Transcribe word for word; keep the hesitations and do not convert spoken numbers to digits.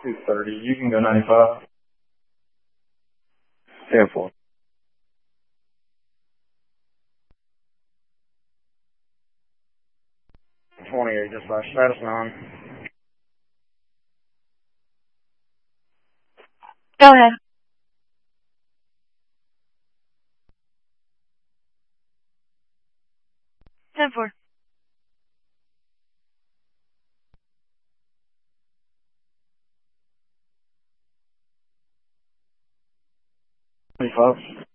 two thirty. You can go ninety-five. ten four. twenty-eight, dispatch. Status nine. Go ahead. ten four. twenty-five.